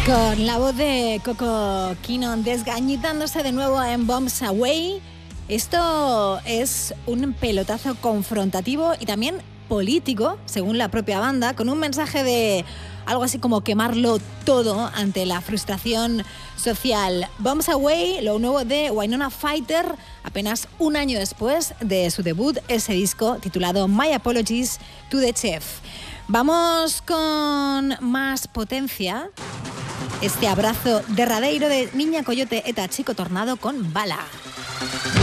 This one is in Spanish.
Con la voz de Coco Keenan desgañitándose de nuevo en Bombs Away. Esto es un pelotazo confrontativo y también político, según la propia banda, con un mensaje de algo así como quemarlo todo ante la frustración social. Bombs Away, lo nuevo de Wynonna Fighter, apenas un año después de su debut, ese disco titulado My Apologies to the Chef. Vamos con más potencia. Este abrazo derradeiro de Niña Coyote eta Chico Tornado con Bala.